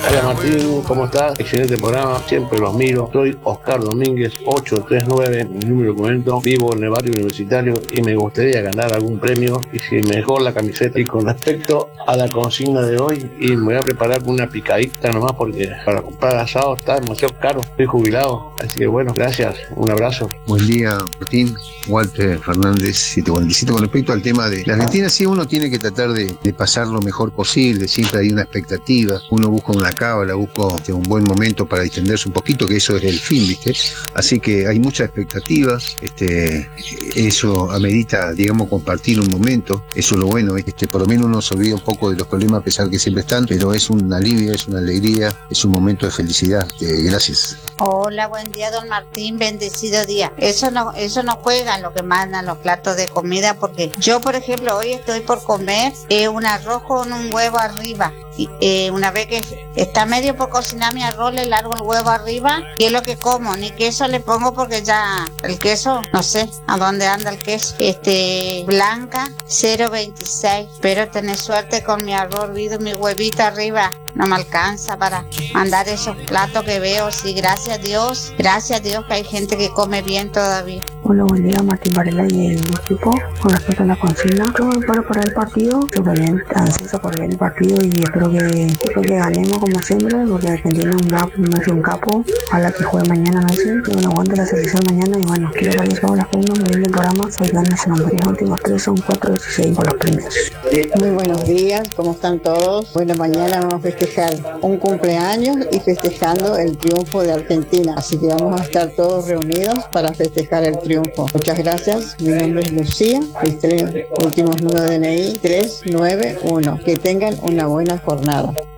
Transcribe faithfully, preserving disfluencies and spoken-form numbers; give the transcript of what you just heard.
Hola Martín, ¿cómo estás? Excelente programa, siempre los miro. Soy Oscar Domínguez, ochocientos treinta y nueve, mi número de documento. Vivo en el barrio universitario y me gustaría ganar algún premio y si mejor la camiseta. Y con respecto a la consigna de hoy, y me voy a preparar con una picadita nomás porque para comprar asado está demasiado caro. Estoy jubilado, así que bueno, gracias, un abrazo. Buen día Martín, Walter Fernández, siete cuarenta y siete. Con respecto al tema de la Argentina, sí, uno tiene que tratar de, de pasar lo mejor posible, siempre hay una expectativa, uno busca una cábala, busca este, un buen momento para distenderse un poquito, que eso es el fin, ¿viste? Así que hay muchas expectativas, este, eso amerita, digamos, compartir un momento, eso es lo bueno, este, por lo menos uno se olvida un poco de los problemas a pesar que siempre están, pero es un alivio, es una alegría, es un momento de felicidad. Eh, gracias. Hola, buen día don Martín, bendecido día. Eso no, eso no juega lo que mandan los platos de comida, porque yo, por ejemplo, hoy estoy por comer eh, un arroz con un huevo arriba. Y, eh, una vez que está medio por cocinar mi arroz, le largo el huevo arriba y es lo que como, ni queso le pongo porque ya el queso, no sé a dónde anda el queso. Este, Blanca cero veintiséis, espero tener suerte con mi arroz hervido y mi huevito arriba. No me alcanza para mandar esos platos que veo. Sí, gracias a Dios, gracias a Dios que hay gente que come bien todavía. Hola, buen día, Martín Varela y el equipo. Con respecto a la consigna, yo me paro para el partido, súper bien, ansioso por ver el partido y espero que, espero que ganemos como siempre, porque Argentina es un capo, no es un capo. Ojalá que juegue mañana Messi, que bueno, aguante la selección mañana y bueno, quiero que todas las personas me den el programa, soy la nacional, los últimos tres son cuatro dieciséis por los primeros. Muy buenos días, ¿cómo están todos? Bueno, mañana vamos a festejar un cumpleaños y festejando el triunfo de Argentina, así que vamos a estar todos reunidos para festejar el triunfo. Muchas gracias, mi nombre es Lucía, mis tres últimos números de D N I tres nueve uno. Que tengan una buena jornada.